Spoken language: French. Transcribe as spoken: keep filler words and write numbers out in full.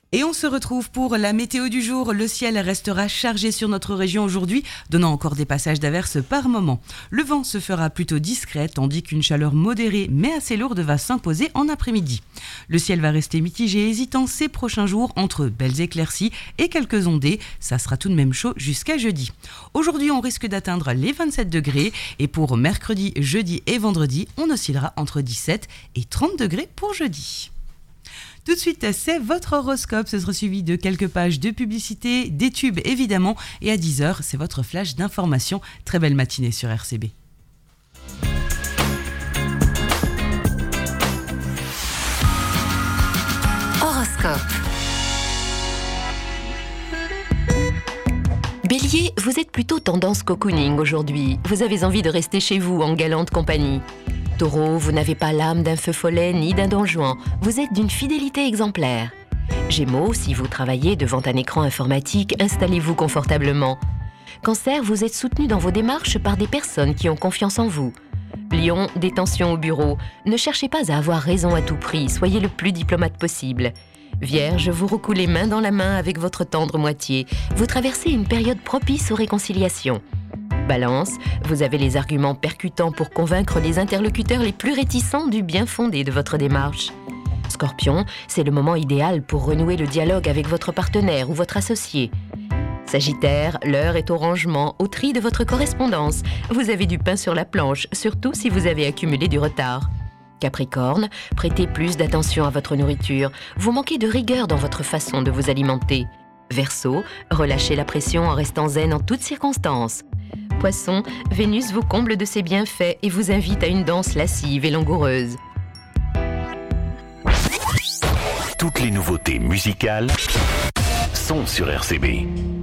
Et on se retrouve pour la météo du jour. Le ciel restera chargé sur notre région aujourd'hui, donnant encore des passages d'averses par moment. Le vent se fera plutôt discret, tandis qu'une chaleur modérée mais assez lourde va s'imposer en après-midi. Le ciel va rester mitigé et hésitant ces prochains jours entre belles éclaircies et quelques ondées. Ça sera tout de même chaud jusqu'à jeudi. Aujourd'hui, on risque d'atteindre les vingt-sept degrés et pour mercredi, jeudi et vendredi, on oscillera entre dix-sept et trente degrés pour jeudi. Tout de suite, c'est votre horoscope. Ce sera suivi de quelques pages de publicité, des tubes évidemment. Et à dix heures, c'est votre flash d'information. Très belle matinée sur R C B. Horoscope. Bélier, vous êtes plutôt tendance cocooning aujourd'hui. Vous avez envie de rester chez vous en galante compagnie. Taureau, vous n'avez pas l'âme d'un feu follet ni d'un don Juan. Vous êtes d'une fidélité exemplaire. Gémeaux, si vous travaillez devant un écran informatique, installez-vous confortablement. Cancer, vous êtes soutenu dans vos démarches par des personnes qui ont confiance en vous. Lion, des tensions au bureau. Ne cherchez pas à avoir raison à tout prix, soyez le plus diplomate possible. Vierge, vous recoulez les mains dans la main avec votre tendre moitié. Vous traversez une période propice aux réconciliations. Balance, vous avez les arguments percutants pour convaincre les interlocuteurs les plus réticents du bien fondé de votre démarche. Scorpion, c'est le moment idéal pour renouer le dialogue avec votre partenaire ou votre associé. Sagittaire, l'heure est au rangement, au tri de votre correspondance. Vous avez du pain sur la planche, surtout si vous avez accumulé du retard. Capricorne, prêtez plus d'attention à votre nourriture. Vous manquez de rigueur dans votre façon de vous alimenter. Verseau, relâchez la pression en restant zen en toutes circonstances. Poisson, Vénus vous comble de ses bienfaits et vous invite à une danse lascive et langoureuse. Toutes les nouveautés musicales sont sur R C B.